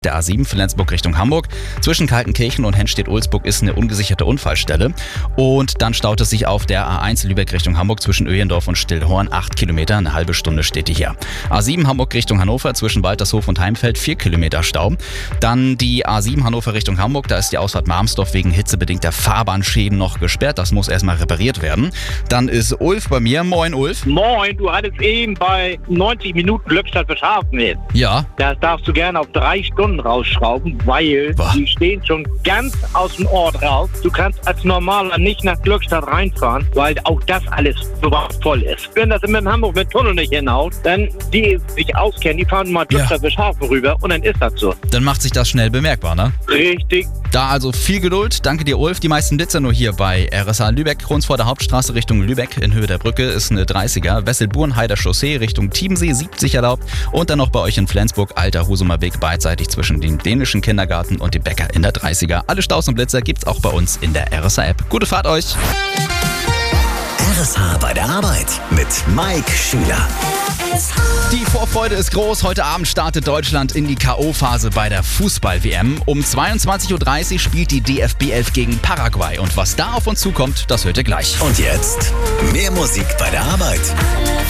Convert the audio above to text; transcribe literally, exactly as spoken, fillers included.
Der A sieben Flensburg Richtung Hamburg. Zwischen Kaltenkirchen und Henstedt-Ulzburg ist eine ungesicherte Unfallstelle. Und dann staut es sich auf der A eins Lübeck Richtung Hamburg zwischen Öjendorf und Stillhorn. Acht Kilometer, eine halbe Stunde steht die hier. A sieben Hamburg Richtung Hannover zwischen Waltershof und Heimfeld. Vier Kilometer Stau. Dann die A sieben Hannover Richtung Hamburg. Da ist die Ausfahrt Marmsdorf wegen hitzebedingter Fahrbahnschäden noch gesperrt. Das muss erstmal repariert werden. Dann ist Ulf bei mir. Moin, Ulf. Moin, du hattest eben bei neunzig Minuten Glückstadt Beschafenheit. Ja. Das darfst du gerne auf drei Stunden rausschrauben, weil Boah. die stehen schon ganz aus dem Ort raus. Du kannst als Normaler nicht nach Glückstadt reinfahren, weil auch das alles überhaupt voll ist. Wenn das in Hamburg mit Tunnel nicht hinhaut, dann die sich auskennen, die fahren mal Glückstadt Beschafen rüber und dann ist das so. Dann macht sich das schnell bemerkbar, ne? Richtig. Da also viel Geduld. Danke dir, Ulf. Die meisten Blitzer nur hier bei R S A Lübeck. Kurz vor der Hauptstraße Richtung Lübeck in Höhe der Brücke ist eine dreißiger. Wessel-Burenheider Chaussee Richtung Tiebensee siebzig erlaubt. Und dann noch bei euch in Flensburg Alter Husumer Weg beidseitig zwischen dem dänischen Kindergarten und dem Bäcker in der dreißiger. Alle Staus und Blitzer gibt's auch bei uns in der R S A-App. Gute Fahrt euch! R S H bei der Arbeit mit Mike Schüler. Die Vorfreude ist groß. Heute Abend startet Deutschland in die K O-Phase bei der Fußball-W M. Um zweiundzwanzig Uhr dreißig spielt die D F B elf gegen Paraguay. Und was da auf uns zukommt, das hört ihr gleich. Und jetzt mehr Musik bei der Arbeit.